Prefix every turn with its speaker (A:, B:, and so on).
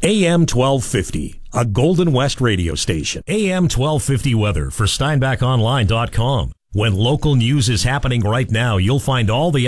A: AM 1250, a Golden West radio station. AM 1250 weather for SteinbachOnline.com. When local news is happening right now, you'll find all the